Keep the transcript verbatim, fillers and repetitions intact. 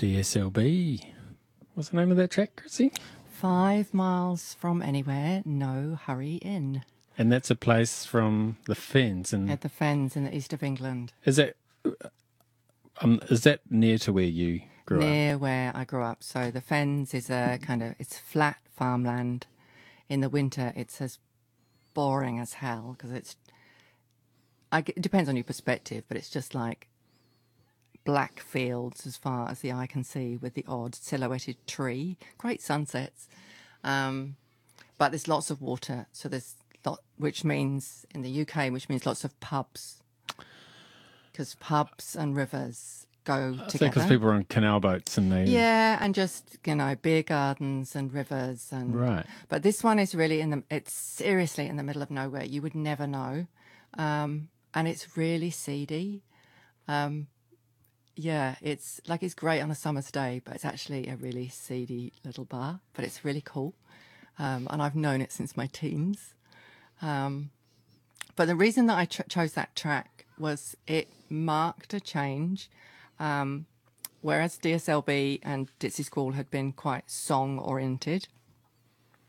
D S L B. What's the name of that track, Chrissy? Five miles from anywhere, no hurry in. And that's a place from the Fens. And At the Fens in the east of England. is that um, is that near to where you grew up? Near where I grew up. So the Fens is a kind of, it's flat farmland. In the winter, it's as boring as hell because it's, I, it depends on your perspective, but it's just like black fields as far as the eye can see with the odd silhouetted tree. Great sunsets. Um, but there's lots of water. So there's lot, which means in the U K, which means lots of pubs. Because pubs and rivers go I together. think because people are on canal boats and they... Yeah, and just, you know, beer gardens and rivers. and Right. But this one is really in the, it's seriously in the middle of nowhere. You would never know. Um, and it's really seedy. Um, yeah, it's like, it's great on a summer's day, but it's actually a really seedy little bar, but it's really cool. Um, and I've known it since my teens. Um, but the reason that I ch- chose that track was it marked a change. Um, whereas D S L B and Ditsy Squall had been quite song oriented,